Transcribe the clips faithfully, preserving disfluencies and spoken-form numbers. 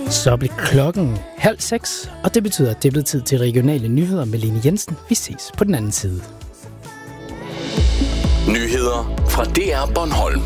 Så bliver klokken halv seks, og det betyder, at det er blevet tid til regionale nyheder med Lene Jensen. Vi ses på den anden side. Nyheder fra D R Bornholm.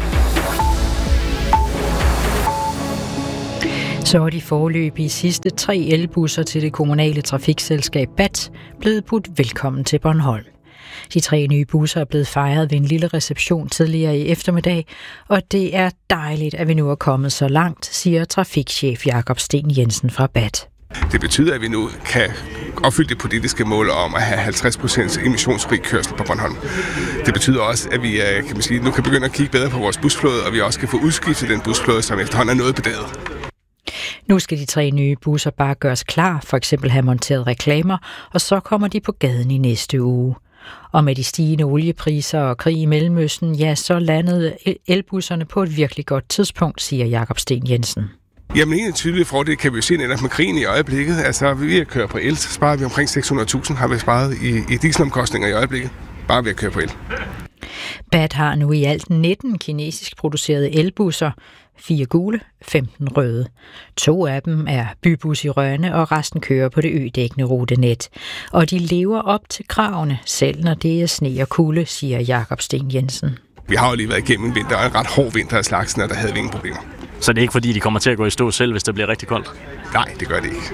Så er de foreløbige sidste tre elbusser til det kommunale trafikselskab B A T blevet budt velkommen til Bornholm. De tre nye busser er blevet fejret ved en lille reception tidligere i eftermiddag, og det er dejligt, at vi nu er kommet så langt, siger trafikchef Jakob Sten Jensen fra B A T. Det betyder, at vi nu kan opfylde det politiske mål om at have halvtreds procent emissionsfri kørsel på Bornholm. Det betyder også, at vi kan man sige, nu kan begynde at kigge bedre på vores busflåde, og vi også kan få udskiftet den busflåde, som efterhånden er noget bedaget. Nu skal de tre nye busser bare gøres klar, for eksempel have monteret reklamer, og så kommer de på gaden i næste uge. Og med de stigende oliepriser og krig i Mellemøsten, ja, så landede elbusserne på et virkelig godt tidspunkt, siger Jakob Sten Jensen. Jamen en tydelig fordel kan vi jo se netop med krigen i øjeblikket. Altså ved at køre på el, så sparer vi omkring seks hundrede tusind, har vi sparet i, i dieselomkostninger i øjeblikket, bare ved at køre på el. B A T har nu i alt nitten kinesisk producerede elbusser, fire gule, femten røde. To af dem er bybus i Rønne, og resten kører på det ødækkende rutenet. Og de lever op til kravene, selv når det er sne og kulde, siger Jakob Sten Jensen. Vi har jo lige været igennem en vinter, og en ret hård vinter af slagsen, og der havde vi ingen problemer. Så det er ikke fordi, de kommer til at gå i stå selv, hvis det bliver rigtig koldt? Nej, det gør det ikke.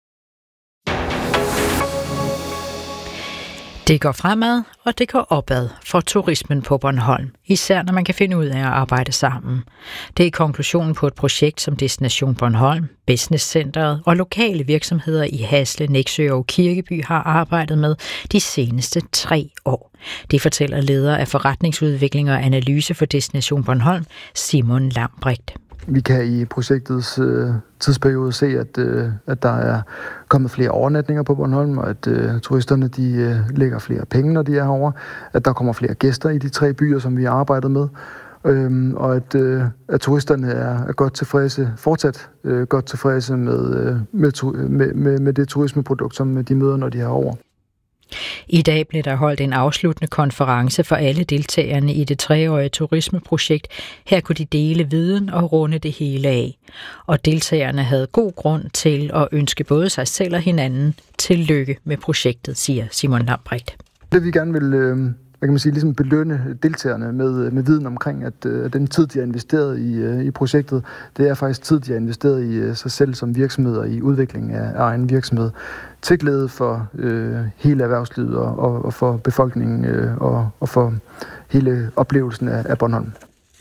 Det går fremad, og det går opad for turismen på Bornholm, især når man kan finde ud af at arbejde sammen. Det er konklusionen på et projekt, som Destination Bornholm, Business Centeret og lokale virksomheder i Hasle, Nexø og Kirkeby har arbejdet med de seneste tre år. Det fortæller leder af forretningsudvikling og analyse for Destination Bornholm, Simon Lambrecht. Vi kan i projektets øh, tidsperiode se, at, øh, at der er kommet flere overnatninger på Bornholm, og at øh, turisterne de, øh, lægger flere penge, når de er herovre. At der kommer flere gæster i de tre byer, som vi har arbejdet med. Øhm, og at, øh, at turisterne er, er godt tilfredse, fortsat øh, godt tilfredse med, øh, med, med, med, med det turismeprodukt, som de møder, når de er herovre. I dag blev der holdt en afsluttende konference for alle deltagerne i det treårige turismeprojekt. Her kunne de dele viden og runde det hele af. Og deltagerne havde god grund til at ønske både sig selv og hinanden tillykke med projektet, siger Simon Lambrecht. Det vi gerne vil øh, hvad kan man sige, ligesom belønne deltagerne med, med viden omkring, at øh, den tid, de har investeret i, øh, i projektet, det er faktisk tid, de har investeret i øh, sig selv som virksomheder i udvikling af, af egen virksomhed. Til glæde for øh, hele erhvervslivet og, og, og for befolkningen øh, og, og for hele oplevelsen af, af Bornholm.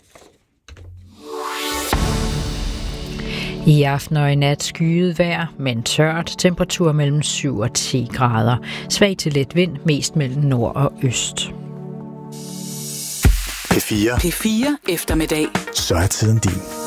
I aften og i nat skyet vejr, men tørt, temperatur mellem syv og ti grader. Svag til let vind, mest mellem nord og øst. P fire. P fire eftermiddag. Så er tiden din.